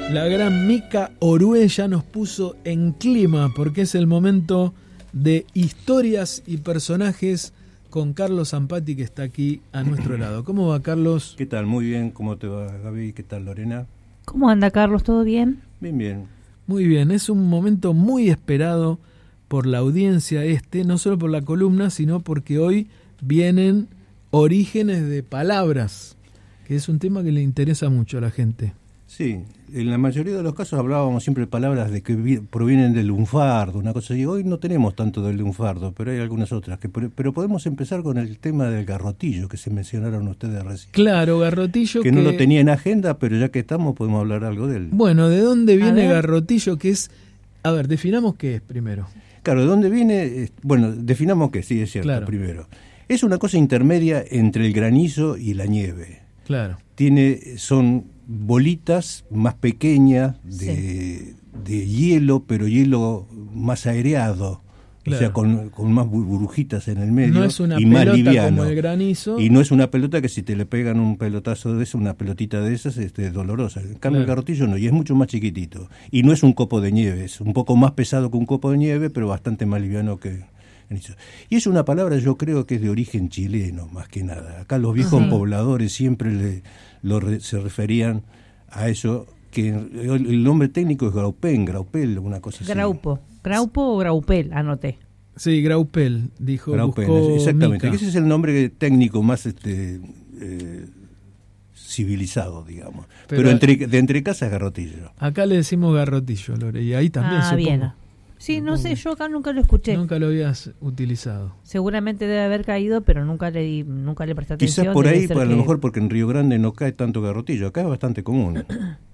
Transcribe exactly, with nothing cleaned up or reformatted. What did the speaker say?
La gran Mica Orué ya nos puso en clima porque es el momento de historias y personajes con Carlos Zampati, que está aquí a nuestro lado. ¿Cómo va, Carlos? ¿Qué tal? Muy bien. ¿Cómo te va, Gaby? ¿Qué tal, Lorena? ¿Cómo anda, Carlos? ¿Todo bien? Bien, bien. Muy bien. Es un momento muy esperado por la audiencia este, no solo por la columna, sino porque hoy vienen orígenes de palabras, que es un tema que le interesa mucho a la gente. Sí, en la mayoría de los casos hablábamos siempre de palabras de que vi- provienen del lunfardo, una cosa así. Hoy no tenemos tanto del lunfardo, pero hay algunas otras. que Pero, pero podemos empezar con el tema del garrotillo que se mencionaron ustedes recién. Claro, garrotillo Que que... no lo tenía en agenda, pero ya que estamos podemos hablar algo de él. Bueno, ¿de dónde viene ver. garrotillo? Que es... A ver, definamos qué es primero. Claro, ¿de dónde viene? Eh, Bueno, definamos que sí, es cierto, Claro. primero. Es una cosa intermedia entre el granizo y la nieve. Claro. Tiene, son bolitas más pequeñas de, de hielo, pero hielo más aireado, Claro. o sea, con, con más bu- burbujitas en el medio No es una y más pelota liviano. como el granizo. Y no es una pelota que si te le pegan un pelotazo de eso, una pelotita de esas, este, es dolorosa. En cambio, Claro. el garrotillo no, y es mucho más chiquitito. Y no es un copo de nieve, es un poco más pesado que un copo de nieve, pero bastante más liviano que... Y es una palabra, yo creo que es de origen chileno, más que nada. Acá los viejos Ajá. pobladores siempre le, lo re- se referían a eso, que el, el nombre técnico es graupén, graupel, una cosa así. Graupo. ¿Graupo o graupel? Anoté. Sí, Graupel, dijo, Graupén, buscó exactamente. Mica. Ese es el nombre técnico más este eh, civilizado, digamos. Pero- Pero, entre, de entre casas es garrotillo. Acá le decimos garrotillo, Lore, y ahí también ah, supongo. bien. Sí, no sé, yo acá nunca lo escuché. Nunca lo habías utilizado. Seguramente debe haber caído, pero nunca le di, nunca le presté atención. Quizás por debe ahí, ser pues, a lo que- mejor porque en Río Grande no cae tanto garrotillo. Acá es bastante común.